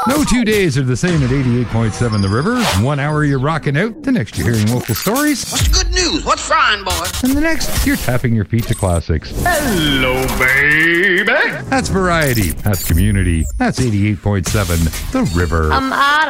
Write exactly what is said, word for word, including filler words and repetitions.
No two days are the same at eighty-eight point seven The River. One hour you're rocking out, the next you're hearing local stories. What's the good news? What's frying, boy? And the next, you're tapping your feet to classics. Hello, baby. That's variety. That's community. That's eighty-eight point seven The River. I'm out